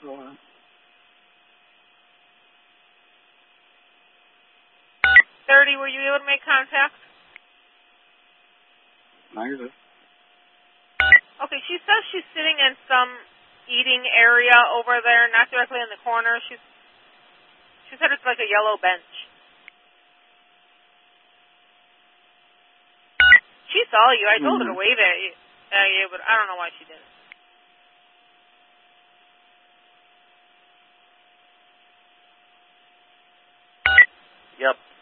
Hold on. Were you able to make contact? No, you're good. Okay, she says she's sitting in some eating area over there, not directly in the corner. She said it's like a yellow bench. She saw you. I told her to wave at you, but I don't know why she didn't. Yep.